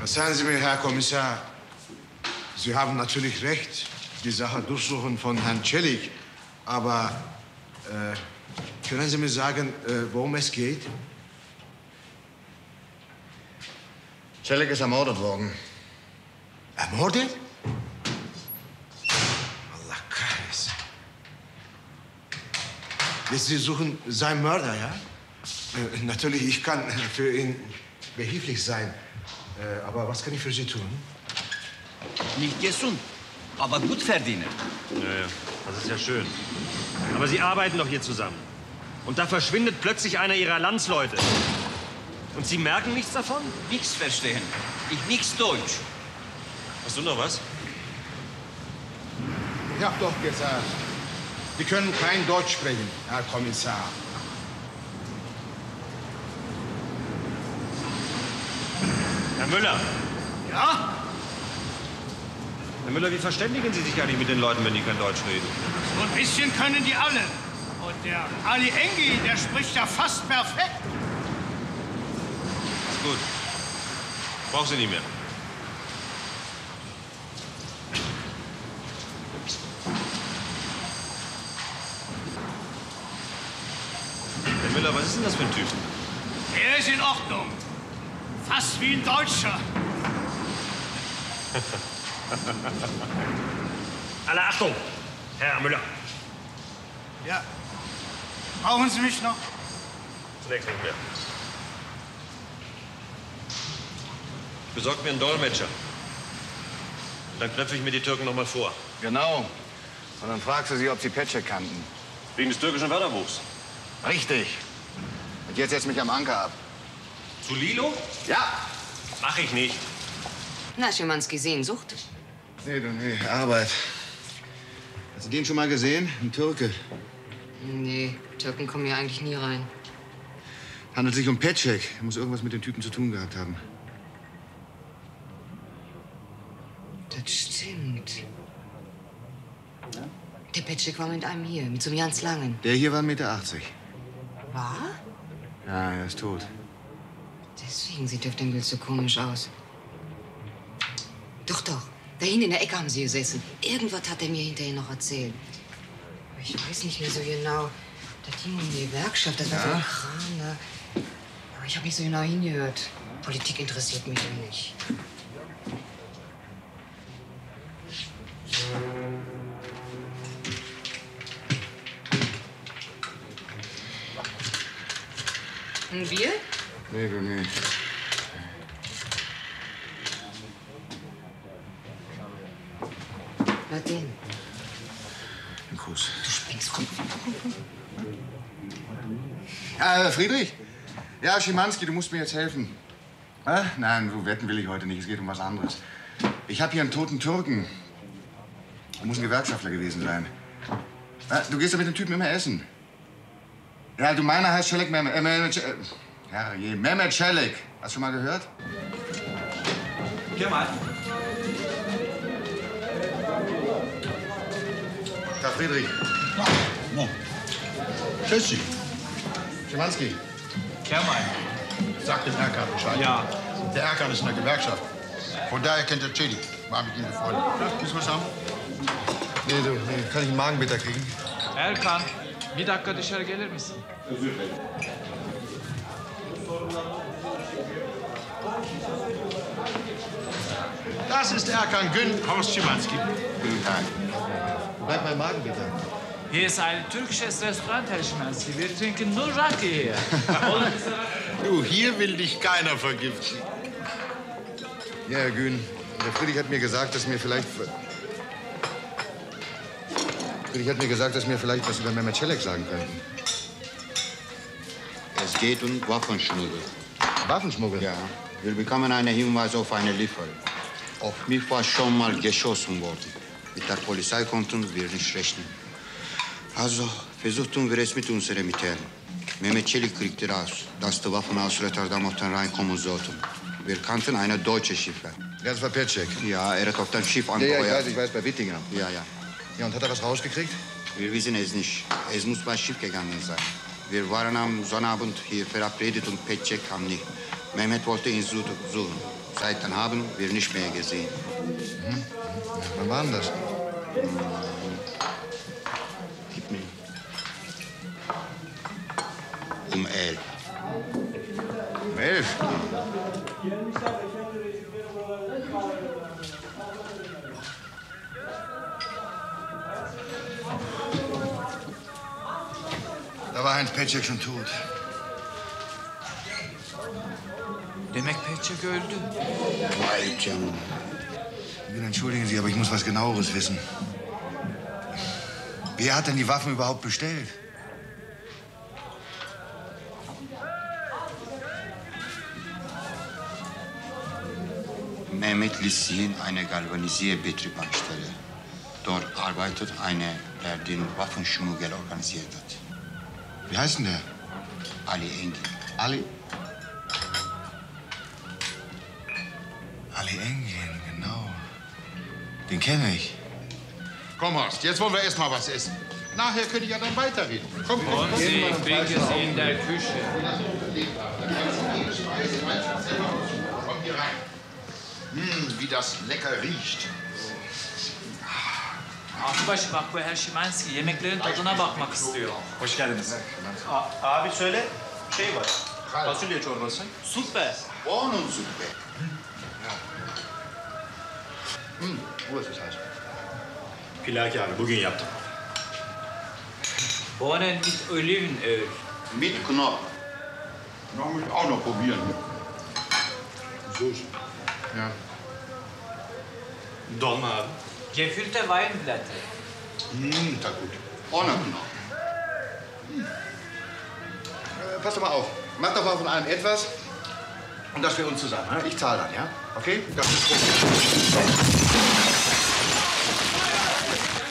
Verzeihen Sie mir, Herr Kommissar. Sie haben natürlich recht, die Sache durchsuchen von Herrn Celik. Aber können Sie mir sagen, worum es geht? Celik ist ermordet worden. Ermordet? Allah Kais. Sie suchen seinen Mörder, ja? Natürlich, ich kann für ihn behilflich sein. Aber was kann ich für Sie tun? Nicht gesund, aber gut verdienen. Ja, das ist ja schön. Aber Sie arbeiten doch hier zusammen. Und da verschwindet plötzlich einer Ihrer Landsleute. Und Sie merken nichts davon? Nichts verstehen. Ich nichts Deutsch. Hast du noch was? Ich hab doch gesagt, Sie können kein Deutsch sprechen, Herr Kommissar. Herr Müller! Ja? Herr Müller, wie verständigen Sie sich eigentlich mit den Leuten, wenn die kein Deutsch reden? So ein bisschen können die alle. Und der Ali Engi, der spricht ja fast perfekt. Ist gut. Brauch sie nicht mehr. Herr Müller, was ist denn das für ein Typ? Er ist in Ordnung. Fast wie ein Deutscher. Alle Achtung, Herr Müller. Ja. Brauchen Sie mich noch? Zunächst nicht mehr. Besorgt mir einen Dolmetscher. Und dann knöpfe ich mir die Türken noch mal vor. Genau. Und dann fragst du sie, ob sie Petschek kannten. Wegen des türkischen Wörterbuchs. Richtig. Und jetzt setz mich am Anker ab. Zu Lilo? Ja. Mach ich nicht. Na, Schimanski, Sehnsucht? Nee, du, nee, Arbeit. Hast du den schon mal gesehen? Ein Türke. Nee, Türken kommen hier eigentlich nie rein. Handelt sich um Petschek. Er muss irgendwas mit den Typen zu tun gehabt haben. Das stimmt. Der Petschek war mit einem hier, mit so einem ganz langen. Der hier war 1,80 Meter. War? Ja, er ist tot. Deswegen sieht der Bild so komisch aus. Doch, doch. Da hinten in der Ecke haben sie gesessen. Irgendwas hat er mir hinterher noch erzählt. Aber ich weiß nicht mehr so genau. Das ging um die Gewerkschaft, das war so ein Kram, ne? Aber ich habe nicht so genau hingehört. Politik interessiert mich ja nicht. Ein Bier? Nee, du, nee. Was denn? Ein Kuss. Du spinnst. Komm. Friedrich? Ja, Schimanski, du musst mir jetzt helfen. Nein, so wetten will ich heute nicht. Es geht um was anderes. Ich habe hier einen toten Türken. Er muss ein Gewerkschaftler gewesen sein. Du gehst ja mit dem Typen immer essen. Ja, du, meiner heißt Celik Mehmet. Herrje, Mehmet Celik. Hast du schon mal gehört? Geh mal. Da, Friedrich. No. Tschüssi. Schimanski. Kermal. Sag dem Erkan Bescheid. Ja. Der Erkan ist in der Gewerkschaft. Von daher kennt er Celik. War mit ihm befreundet. Müssen wir es haben? Nee, du, nee. Kann ich einen Magenbitter kriegen? Erkan, bir dakika dışarı gelir misin? Das ist Erkan Gün, Haus Schimanski. Guten Tag. Bleib mein Magenbitter. Hier ist ein türkisches Restaurant, Herr Schimanski. Wir trinken nur Raki hier. Du, hier will dich keiner vergiften. Ja, Herr Gün. Der Friedrich hat mir gesagt, dass mir vielleicht... was über Mehmet Celik sagen könnten. Es geht um Waffenschmuggel. Waffenschmuggel? Ja, wir bekommen einen Hinweis auf eine Lieferung. Auf mich war schon mal geschossen worden. Mit der Polizei konnten wir nicht rechnen. Also versuchten wir es mit unseren Mitteln. Mehmet Celik kriegte raus, dass die Waffen aus Rotterdam auf den Rhein kommen sollten. Wir kannten eine deutsche Schiffe. Ja, das war Petschek. Ja, er hat auf dem Schiff Ja, angeheuert. ich weiß, bei Wittinger. Ja, ja. Ja, und hat er was rausgekriegt? Wir wissen es nicht. Es muss bei Schiff gegangen sein. Wir waren am Sonnabend hier verabredet und Petschek kam nicht. Mehmet wollte ihn suchen. Seit dann haben wir nicht mehr gesehen. Wann war denn das? Gib mir. Um 11. Um 11? Da war Heinz Petschek schon tot. Demek Petschek öldü. Vay canına. Entschuldigen Sie, aber ich muss was Genaueres wissen. Wer hat denn die Waffen überhaupt bestellt? Mehmet Lissin eine Galvanisierbetrieb anstelle. Dort arbeitet einer, der den Waffenschmuggel organisiert hat. Wie heißt denn der? Ali Engin. Ali Engin, genau. Den kenne ich. Komm, Horst, jetzt wollen wir erst mal was essen. Nachher könnt ihr ja dann weiterreden. Komm, Und Sie, ich bringe Sie in der Küche. Kommt hier rein. Wie das lecker riecht. Akbaşı bak bu her Şimanski yemeklerin tadına bakmak istiyor. Hoş geldiniz. Abi söyle, şey var. Fasulye çorbası. Süper. Onun Suppe. Wo ist das heißt? Pilaki abi, bugün yaptım. Bohnen mit Olivenöl. Mit Knopf. Na, muss ich auch noch probieren. Soße. Ja. Dolma abi. Gefühlte Weinblätter. Ist gut. Ohne Knopf. Pass doch mal auf. Mach doch mal von allem etwas. Und das für uns zusammen. Ne? Ich zahle dann, ja? Okay? Das ist gut.